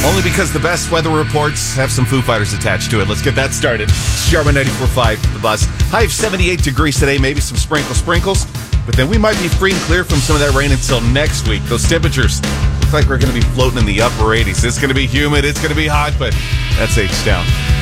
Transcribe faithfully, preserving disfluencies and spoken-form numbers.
Only because the best weather reports have some Foo Fighters attached to it. Let's get that started. Sharma ninety-four point five, The Buzz. High of seventy-eight degrees today, maybe some sprinkle sprinkles. But then we might be free and clear from some of that rain until next week. Those temperatures look like we're going to be floating in the upper eighties. It's going to be humid. It's going to be hot, but that's H-Town.